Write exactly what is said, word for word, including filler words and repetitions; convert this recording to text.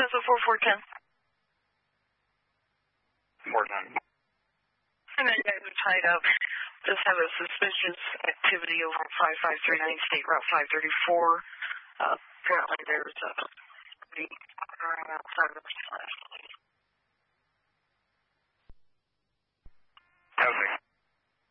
Plaza four four ten. four ten. And then you guys are tied up. Just have a suspicious activity over five five three nine State Route five thirty-four. Uh, apparently there's a somebody running outside of the slash.